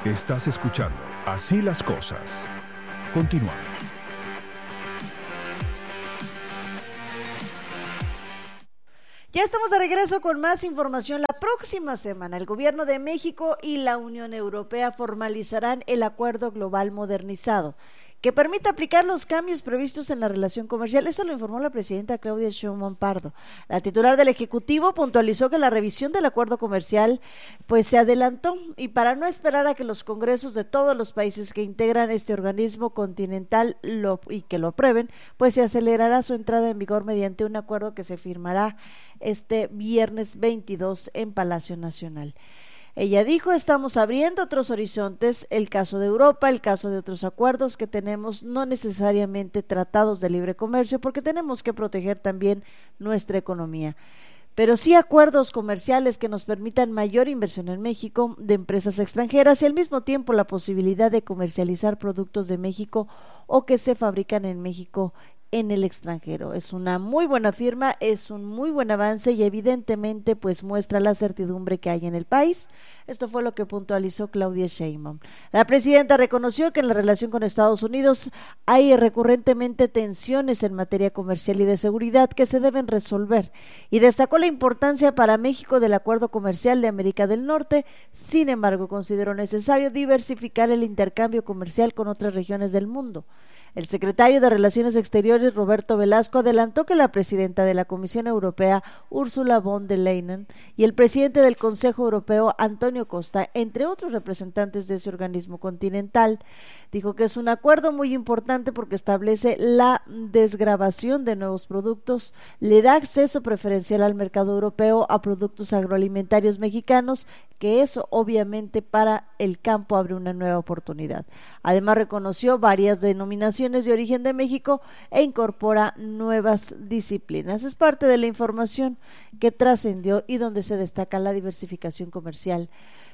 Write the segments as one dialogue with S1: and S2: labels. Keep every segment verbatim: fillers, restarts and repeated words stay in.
S1: Estás escuchando Así las Cosas. Continuamos.
S2: Ya estamos de regreso con más información. La próxima semana el Gobierno de México y la Unión Europea formalizarán el Acuerdo Global Modernizado, que permite aplicar los cambios previstos en la relación comercial. Esto lo informó la presidenta Claudia Sheinbaum Pardo. La titular del Ejecutivo puntualizó que la revisión del acuerdo comercial pues se adelantó, y para no esperar a que los congresos de todos los países que integran este organismo continental lo, y que lo aprueben, pues se acelerará su entrada en vigor mediante un acuerdo que se firmará este viernes veintidós en Palacio Nacional. Ella dijo: estamos abriendo otros horizontes, el caso de Europa, el caso de otros acuerdos que tenemos, no necesariamente tratados de libre comercio, porque tenemos que proteger también nuestra economía, pero sí acuerdos comerciales que nos permitan mayor inversión en México de empresas extranjeras y al mismo tiempo la posibilidad de comercializar productos de México o que se fabrican en México en el extranjero. Es una muy buena firma, es un muy buen avance y evidentemente pues muestra la certidumbre que hay en el país. Esto fue lo que puntualizó Claudia Sheinbaum. La presidenta reconoció que en la relación con Estados Unidos hay recurrentemente tensiones en materia comercial y de seguridad que se deben resolver, y destacó la importancia para México del acuerdo comercial de América del Norte. Sin embargo, consideró necesario diversificar el intercambio comercial con otras regiones del mundo. El secretario de Relaciones Exteriores, Roberto Velasco, adelantó que la presidenta de la Comisión Europea, Ursula von der Leyen, y el presidente del Consejo Europeo, Antonio Costa, entre otros representantes de ese organismo continental, dijo que es un acuerdo muy importante porque establece la desgravación de nuevos productos, le da acceso preferencial al mercado europeo a productos agroalimentarios mexicanos, que eso obviamente para el campo abre una nueva oportunidad. Además, reconoció varias denominaciones de origen de México e incorpora nuevas disciplinas. Es parte de la información que trascendió y donde se destaca la diversificación comercial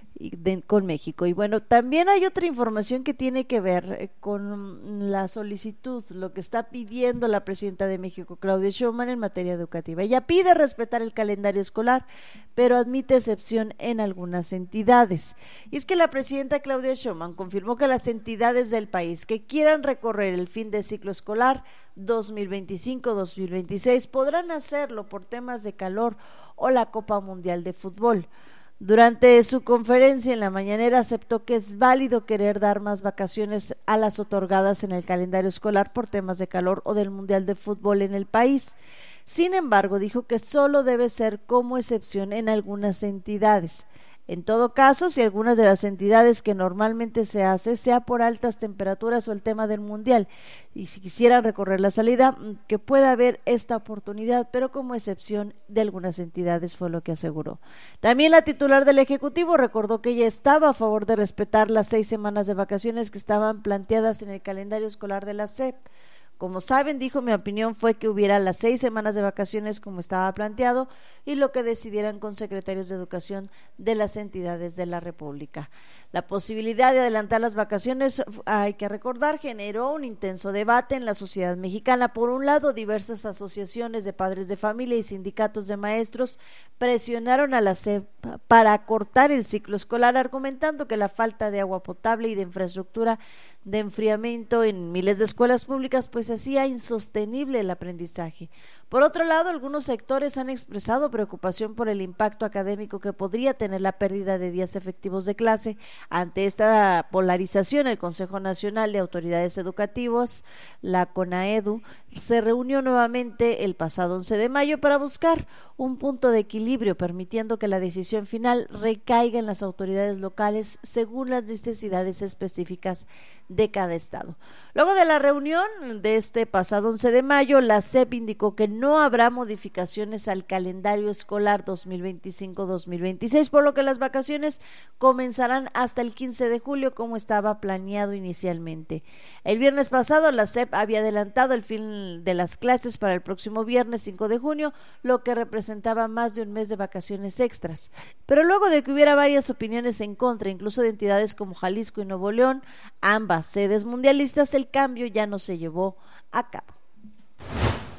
S2: De, con México. Y bueno, también hay otra información que tiene que ver eh, con la solicitud, lo que está pidiendo la presidenta de México, Claudia Sheinbaum, en materia educativa. Ella pide respetar el calendario escolar, pero admite excepción en algunas entidades. Y es que la presidenta Claudia Sheinbaum confirmó que las entidades del país que quieran recorrer el fin de ciclo escolar dos mil veinticinco dos mil veintiséis podrán hacerlo por temas de calor o la Copa Mundial de Fútbol. Durante su conferencia en la mañanera aceptó que es válido querer dar más vacaciones a las otorgadas en el calendario escolar por temas de calor o del Mundial de Fútbol en el país. Sin embargo, dijo que solo debe ser como excepción en algunas entidades. En todo caso, si algunas de las entidades que normalmente se hace, sea por altas temperaturas o el tema del mundial, y si quisieran recorrer la salida, que pueda haber esta oportunidad, pero como excepción de algunas entidades, fue lo que aseguró. También la titular del Ejecutivo recordó que ella estaba a favor de respetar las seis semanas de vacaciones que estaban planteadas en el calendario escolar de la S E P. Como saben, dijo, mi opinión fue que hubiera las seis semanas de vacaciones como estaba planteado y lo que decidieran con secretarios de educación de las entidades de la República. La posibilidad de adelantar las vacaciones, hay que recordar, generó un intenso debate en la sociedad mexicana. Por un lado, diversas asociaciones de padres de familia y sindicatos de maestros presionaron a la S E P para acortar el ciclo escolar, argumentando que la falta de agua potable y de infraestructura de enfriamiento en miles de escuelas públicas pues hacía insostenible el aprendizaje. Por otro lado, algunos sectores han expresado preocupación por el impacto académico que podría tener la pérdida de días efectivos de clase. Ante esta polarización, el Consejo Nacional de Autoridades Educativas, la CONAEDU, se reunió nuevamente el pasado once de mayo para buscar un punto de equilibrio, permitiendo que la decisión final recaiga en las autoridades locales según las necesidades específicas de cada estado. Luego de la reunión de este pasado once de mayo, la S E P indicó que no habrá modificaciones al calendario escolar dos mil veinticinco dos mil veintiséis, por lo que las vacaciones comenzarán hasta el quince de julio como estaba planeado inicialmente. El viernes pasado la S E P había adelantado el fin de las clases para el próximo viernes cinco de junio, lo que representaba más de un mes de vacaciones extras. Pero luego de que hubiera varias opiniones en contra, incluso de entidades como Jalisco y Nuevo León, ambas sedes mundialistas, el cambio ya no se llevó a cabo.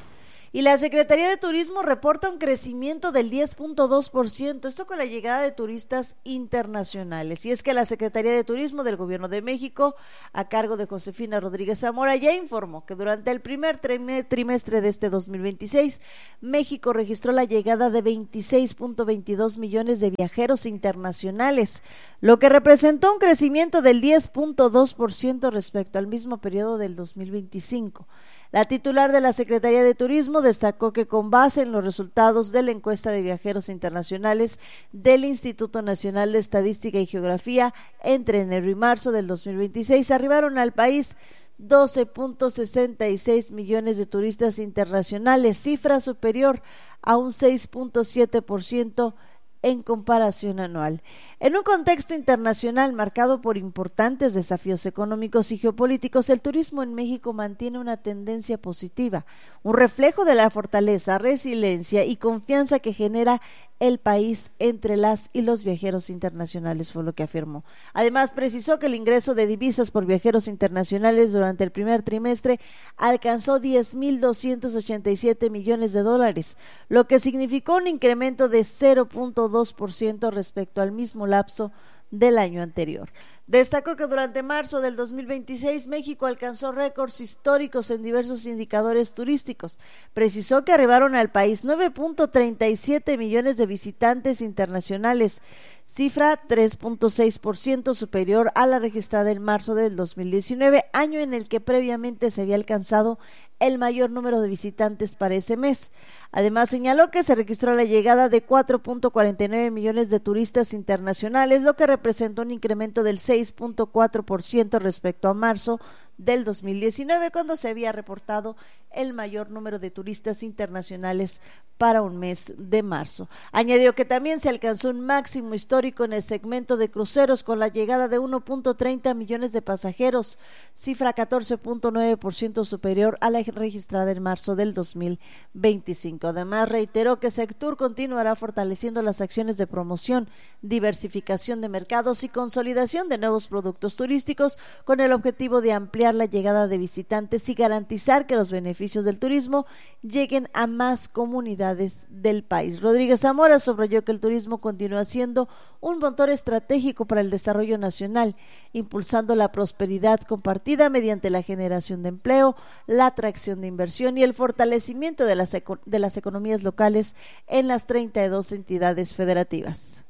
S2: Y la Secretaría de Turismo reporta un crecimiento del diez punto dos por ciento, esto con la llegada de turistas internacionales. Y es que la Secretaría de Turismo del Gobierno de México, a cargo de Josefina Rodríguez Zamora, ya informó que durante el primer trimestre de este dos mil veintiséis, México registró la llegada de veintiséis punto veintidós millones de viajeros internacionales, lo que representó un crecimiento del diez punto dos por ciento respecto al mismo periodo del dos mil veinticinco. La titular de la Secretaría de Turismo destacó que con base en los resultados de la encuesta de viajeros internacionales del Instituto Nacional de Estadística y Geografía, entre enero y marzo del dos mil veintiséis arribaron al país doce punto sesenta y seis millones de turistas internacionales, cifra superior a un seis punto siete por ciento en comparación anual. En un contexto internacional marcado por importantes desafíos económicos y geopolíticos, el turismo en México mantiene una tendencia positiva, un reflejo de la fortaleza, resiliencia y confianza que genera el país entre las y los viajeros internacionales, fue lo que afirmó. Además, precisó que el ingreso de divisas por viajeros internacionales durante el primer trimestre alcanzó diez mil doscientos ochenta y siete millones de dólares, lo que significó un incremento de cero punto dos por ciento respecto al mismo lapso del año anterior. Destacó que durante marzo del dos mil veintiséis México alcanzó récords históricos en diversos indicadores turísticos. Precisó que arribaron al país nueve punto treinta y siete millones de visitantes internacionales, cifra tres punto seis por ciento superior a la registrada en marzo del dos mil diecinueve, año en el que previamente se había alcanzado el mayor número de visitantes para ese mes. Además, señaló que se registró la llegada de cuatro punto cuarenta y nueve millones de turistas internacionales, lo que representó un incremento del seis punto cuatro por ciento respecto a marzo del dos mil diecinueve, cuando se había reportado el mayor número de turistas internacionales para un mes de marzo. Añadió que también se alcanzó un máximo histórico en el segmento de cruceros con la llegada de uno punto treinta millones de pasajeros, cifra catorce punto nueve por ciento superior a la registrada en marzo del dos mil veinticinco. Además, reiteró que Sectur continuará fortaleciendo las acciones de promoción, diversificación de mercados y consolidación de nuevos productos turísticos con el objetivo de ampliar la llegada de visitantes y garantizar que los beneficios del turismo lleguen a más comunidades del país. Rodríguez Zamora subrayó que el turismo continúa siendo un motor estratégico para el desarrollo nacional, impulsando la prosperidad compartida mediante la generación de empleo, la atracción de inversión y el fortalecimiento de las, eco- de las economías locales en las treinta y dos entidades federativas.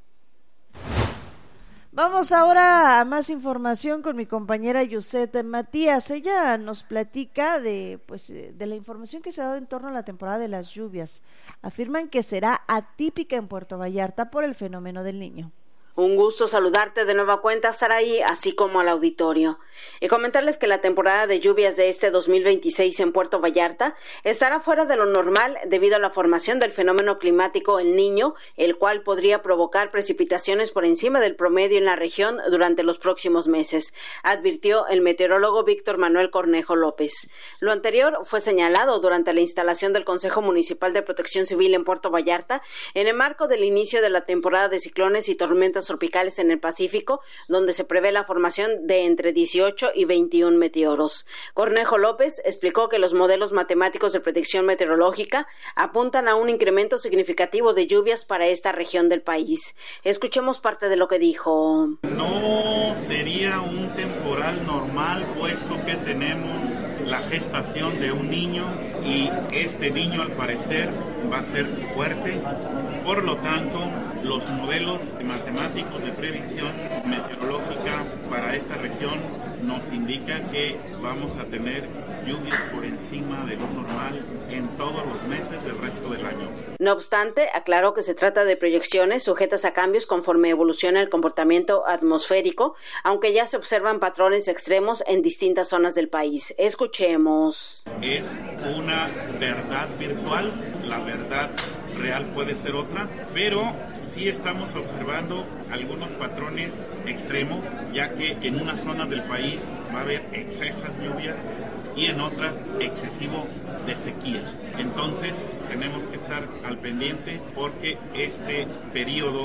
S2: Vamos ahora a más información con mi compañera Yusette Matías. Ella nos platica de, pues, de la información que se ha dado en torno a la temporada de las lluvias. Afirman que será atípica en Puerto Vallarta por el fenómeno del Niño.
S3: Un gusto saludarte de nueva cuenta, Saraí, así como al auditorio. Y comentarles que la temporada de lluvias de este dos mil veintiséis en Puerto Vallarta estará fuera de lo normal debido a la formación del fenómeno climático El Niño, el cual podría provocar precipitaciones por encima del promedio en la región durante los próximos meses, advirtió el meteorólogo Víctor Manuel Cornejo López. Lo anterior fue señalado durante la instalación del Consejo Municipal de Protección Civil en Puerto Vallarta en el marco del inicio de la temporada de ciclones y tormentas tropicales en el Pacífico, donde se prevé la formación de entre dieciocho y veintiún meteoros. Cornejo López explicó que los modelos matemáticos de predicción meteorológica apuntan a un incremento significativo de lluvias para esta región del país. Escuchemos parte de lo que dijo.
S4: No sería un temporal normal, puesto que tenemos la gestación de un niño y este niño al parecer va a ser fuerte. Por lo tanto, los modelos matemáticos de predicción meteorológica para esta región nos indican que vamos a tener lluvias por encima de lo normal en todos los meses del resto del año.
S3: No obstante, aclaró que se trata de proyecciones sujetas a cambios conforme evoluciona el comportamiento atmosférico, aunque ya se observan patrones extremos en distintas zonas del país. Escuchemos.
S4: Es una verdad virtual, la verdad real puede ser otra, pero sí estamos observando algunos patrones extremos, ya que en unas zonas del país va a haber excesas lluvias y en otras excesivo de sequías. Entonces tenemos que estar al pendiente porque este periodo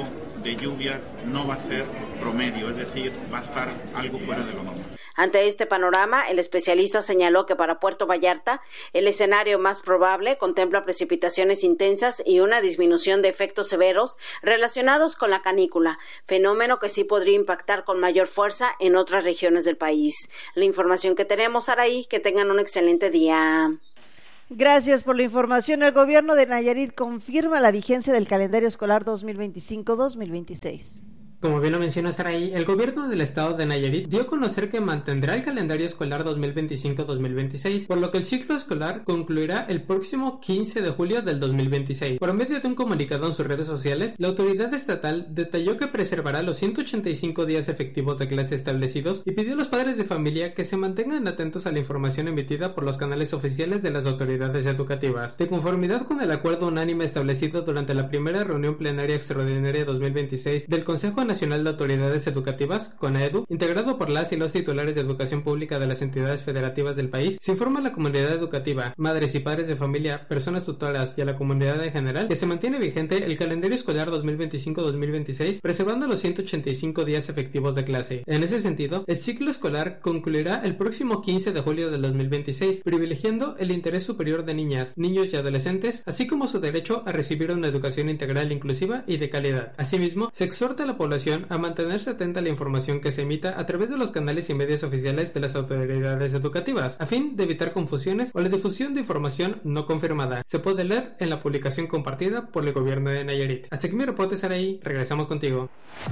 S4: de lluvias no va a ser promedio, es decir, va a estar algo fuera de lo normal.
S3: Ante este panorama, el especialista señaló que para Puerto Vallarta el escenario más probable contempla precipitaciones intensas y una disminución de efectos severos relacionados con la canícula, fenómeno que sí podría impactar con mayor fuerza en otras regiones del país. La información que tenemos, Saraí, que tengan un excelente día.
S2: Gracias por la información. El gobierno de Nayarit confirma la vigencia del calendario escolar dos mil veinticinco dos mil veintiséis.
S5: Como bien lo menciona Saraí, el gobierno del estado de Nayarit dio a conocer que mantendrá el calendario escolar dos mil veinticinco dos mil veintiséis, por lo que el ciclo escolar concluirá el próximo quince de julio del dos mil veintiséis. Por medio de un comunicado en sus redes sociales, la autoridad estatal detalló que preservará los ciento ochenta y cinco días efectivos de clase establecidos y pidió a los padres de familia que se mantengan atentos a la información emitida por los canales oficiales de las autoridades educativas. De conformidad con el acuerdo unánime establecido durante la primera reunión plenaria extraordinaria dos mil veintiséis del Consejo Nacional de Autoridades Educativas, CONAEDU, integrado por las y los titulares de educación pública de las entidades federativas del país, se informa a la comunidad educativa, madres y padres de familia, personas tutoras y a la comunidad en general que se mantiene vigente el calendario escolar dos mil veinticinco dos mil veintiséis, preservando los ciento ochenta y cinco días efectivos de clase. En ese sentido, el ciclo escolar concluirá el próximo quince de julio del dos mil veintiséis, privilegiando el interés superior de niñas, niños y adolescentes, así como su derecho a recibir una educación integral, inclusiva y de calidad. Asimismo, se exhorta a la población a mantenerse atenta a la información que se emita a través de los canales y medios oficiales de las autoridades educativas, a fin de evitar confusiones o la difusión de información no confirmada. Se puede leer en la publicación compartida por el gobierno de Nayarit. Hasta aquí mi reporte, Saraí. Regresamos contigo.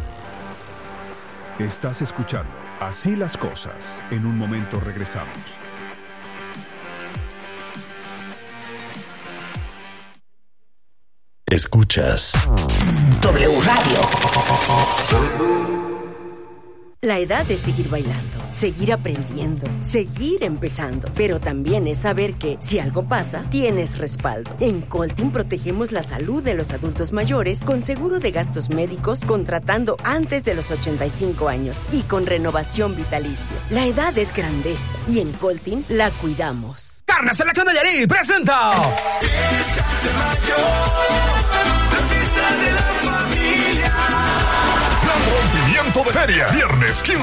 S1: Estás escuchando Así las Cosas. En un momento regresamos.
S6: Escuchas W Radio.
S7: La edad es seguir bailando, seguir aprendiendo, seguir empezando, pero también es saber que, si algo pasa, tienes respaldo. En Coltin protegemos la salud de los adultos mayores con seguro de gastos médicos contratando antes de los ochenta y cinco años y con renovación vitalicia. La edad es grandeza y en Coltin la cuidamos.
S8: Carnes Selección Nayarit presenta Fiestas de Mayo, la fiesta de la familia.
S6: Plan Rompimiento de Feria, viernes quince